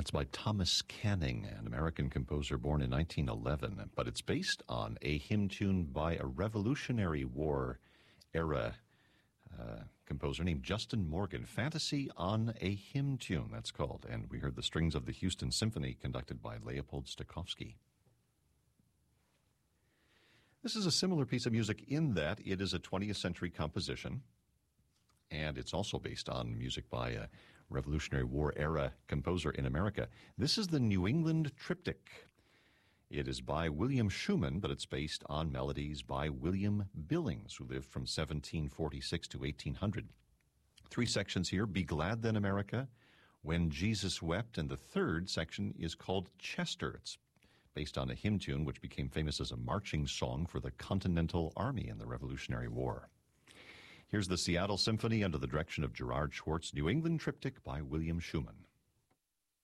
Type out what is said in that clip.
That's by Thomas Canning, an American composer born in 1911, but it's based on a hymn tune by a Revolutionary War era composer named Justin Morgan. Fantasy on a Hymn Tune, that's called. And we heard the strings of the Houston Symphony conducted by Leopold Stokowski. This is a similar piece of music in that it is a 20th century composition, and it's also based on music by a Revolutionary War era composer in America. This is the New England Triptych. It is by William Schumann, but it's based on melodies by William Billings, who lived from 1746 to 1800. 3 sections here: Be Glad Then, America, When Jesus Wept, and the third section is called Chester. It's based on a hymn tune which became famous as a marching song for the Continental Army in the Revolutionary War. Here's the Seattle Symphony under the direction of Gerard Schwartz, New England Triptych by William Schumann.